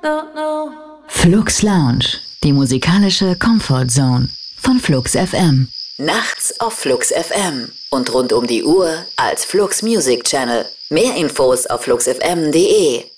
Flux Lounge, die musikalische Comfort Zone von Flux FM. Nachts auf Flux FM und rund um die Uhr als Flux Music Channel. Mehr Infos auf fluxfm.de.